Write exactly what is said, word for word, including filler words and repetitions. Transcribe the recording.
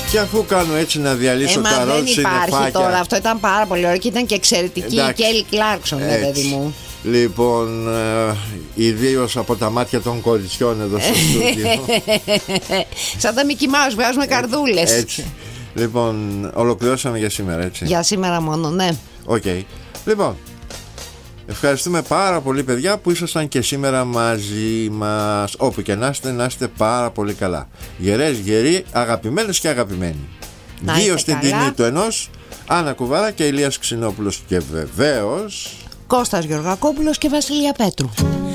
Και αφού κάνω έτσι να διαλύσω ε, τα ρόλ συννεφάκια. Δεν υπάρχει τώρα, αυτό ήταν πάρα πολύ ωραίο και ήταν και εξαιρετική η Κέλλι Κλάρκσον, ναι, παιδί μου. Λοιπόν, ε, ιδίως από τα μάτια των κοριτσιών εδώ στο στούντιο. Σαν τα Μικι Μάους, βγάζουμε καρδούλες. Έτσι. Λοιπόν, ολοκληρώσαμε για σήμερα, έτσι. Για σήμερα μόνο, ναι. Οκ. Okay. Λοιπόν, ευχαριστούμε πάρα πολύ, παιδιά, που ήσασταν και σήμερα μαζί μας. Όπου και να είστε, να είστε πάρα πολύ καλά. Γερές, γεροί, αγαπημένες και αγαπημένοι. Δύο στην τιμή του ενός, Άννα Κουβάρα και Ηλίας Ξινόπουλος. Και βεβαίως Κώστας Γεωργακόπουλος και Βασιλεία Πέτρου.